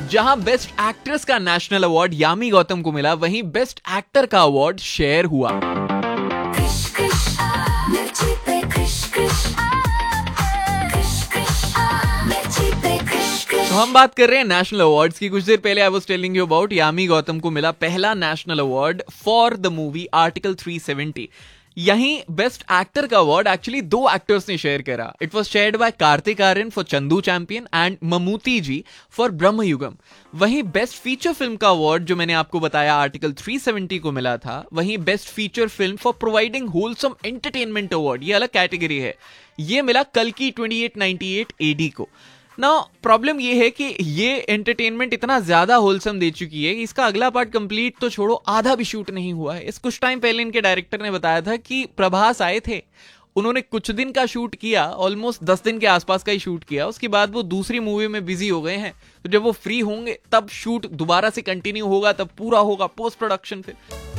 जहां best actress का national award Yami Gautam को मिला, वहीं बेस्ट एक्टर का अवार्ड शेयर हुआ। तो हम बात कर रहे हैं नेशनल अवार्ड्स की। कुछ देर पहले I was telling you about Yami Gautam को मिला पहला national award for the movie article 370। यहीं बेस्ट एक्टर का अवार्ड एक्चुअली दो एक्टर्स ने शेयर करा। It was shared by Kartik Aaryan for Chandu champion and Mammootty ji for Bramayugam. वहीं बेस्ट फीचर फिल्म का अवार्ड जो मैंने आपको बताया आर्टिकल 370 को मिला था, वहीं best feature film for providing wholesome entertainment award, ये अलग कैटेगरी है, ये मिला कल्कि 2898 AD को। ना प्रॉब्लम ये है कि ये एंटरटेनमेंट इतना ज्यादा होलसम दे चुकी है कि इसका अगला पार्ट कंप्लीट तो छोड़ो, आधा भी शूट नहीं हुआ है। इस कुछ टाइम पहले इनके डायरेक्टर ने बताया था कि प्रभास आए थे, उन्होंने कुछ दिन का शूट किया, ऑलमोस्ट 10 दिन के आसपास का ही शूट किया, उसके बाद वो दूसरी मूवी में बिजी हो गए हैं। तो जब वो फ्री होंगे तब शूट दोबारा से कंटिन्यू होगा, तब पूरा होगा पोस्ट प्रोडक्शन फिर।